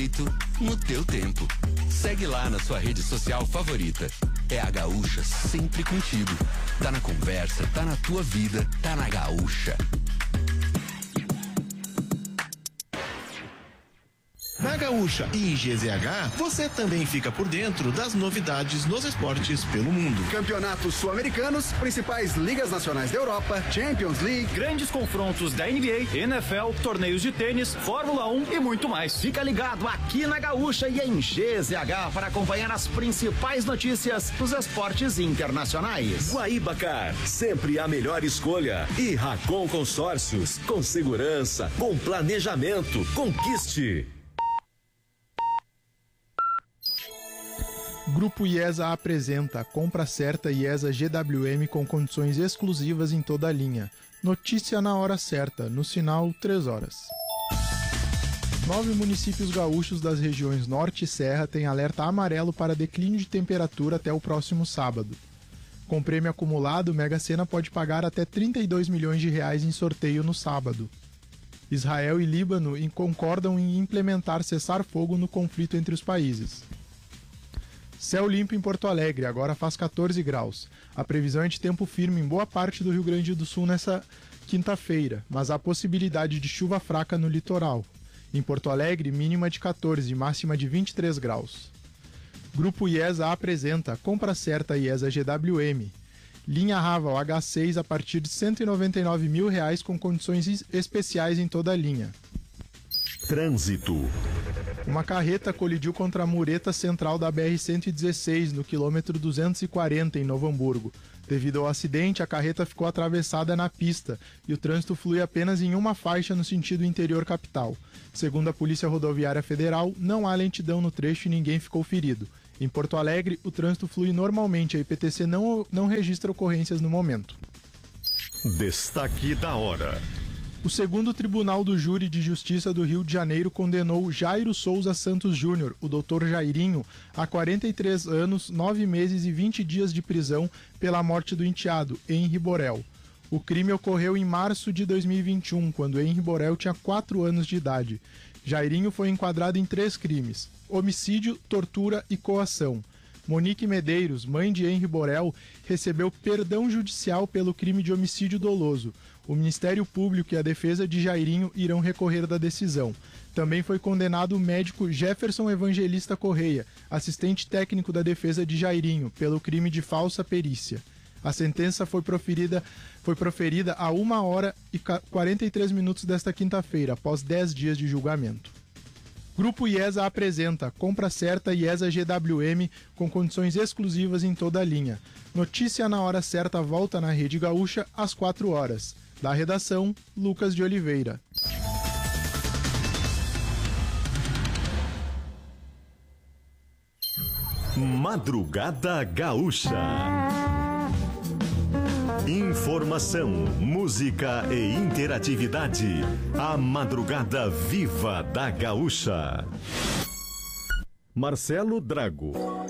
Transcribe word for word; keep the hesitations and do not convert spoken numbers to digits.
jeito, no teu tempo. Segue lá na sua rede social favorita. É a Gaúcha sempre contigo. Tá na conversa, tá na tua vida, tá na Gaúcha. Na Gaúcha e G Z H, você também fica por dentro das novidades nos esportes pelo mundo. Campeonatos sul-americanos, principais ligas nacionais da Europa, Champions League, grandes confrontos da N B A, N F L, torneios de tênis, Fórmula um e muito mais. Fica ligado aqui na Gaúcha e em G Z H para acompanhar as principais notícias dos esportes internacionais. Guaíbacar, sempre a melhor escolha. E Racon Consórcios, com segurança, com planejamento. Conquiste. Grupo IESA apresenta Compra Certa IESA G W M com condições exclusivas em toda a linha. Notícia na hora certa, no sinal três horas. Nove municípios gaúchos das regiões Norte e Serra têm alerta amarelo para declínio de temperatura até o próximo sábado. Com prêmio acumulado, o Mega Sena pode pagar até trinta e dois milhões de reais em sorteio no sábado. Israel e Líbano concordam em implementar cessar-fogo no conflito entre os países. Céu limpo em Porto Alegre, agora faz quatorze graus. A previsão é de tempo firme em boa parte do Rio Grande do Sul nessa quinta-feira, mas há possibilidade de chuva fraca no litoral. Em Porto Alegre, mínima de quatorze, máxima de vinte e três graus. Grupo IESA apresenta Compra Certa IESA G W M. Linha Raval H seis a partir de cento e noventa e nove mil reais com condições especiais em toda a linha. Trânsito. Uma carreta colidiu contra a mureta central da B R cento e dezesseis, no quilômetro duzentos e quarenta, em Novo Hamburgo. Devido ao acidente, a carreta ficou atravessada na pista e o trânsito flui apenas em uma faixa no sentido interior capital. Segundo a Polícia Rodoviária Federal, não há lentidão no trecho e ninguém ficou ferido. Em Porto Alegre, o trânsito flui normalmente, a I P T C não, não registra ocorrências no momento. Destaque da hora. O segundo Tribunal do Júri de Justiça do Rio de Janeiro condenou Jairo Souza Santos Júnior, o doutor Jairinho, a quarenta e três anos, nove meses e vinte dias de prisão pela morte do enteado, Henri Borel. O crime ocorreu em março de dois mil e vinte e um, quando Henri Borel tinha quatro anos de idade. Jairinho foi enquadrado em três crimes: homicídio, tortura e coação. Monique Medeiros, mãe de Henri Borel, recebeu perdão judicial pelo crime de homicídio doloso. O Ministério Público e a defesa de Jairinho irão recorrer da decisão. Também foi condenado o médico Jefferson Evangelista Correia, assistente técnico da defesa de Jairinho, pelo crime de falsa perícia. A sentença foi proferida, foi proferida a uma hora e quarenta e três minutos desta quinta-feira, após dez dias de julgamento. Grupo IESA apresenta Compra Certa IESA G W M com condições exclusivas em toda a linha. Notícia na hora certa volta na Rede Gaúcha às quatro horas. Da redação, Lucas de Oliveira. Madrugada Gaúcha. Informação, música e interatividade. A madrugada viva da Gaúcha. Marcelo Drago.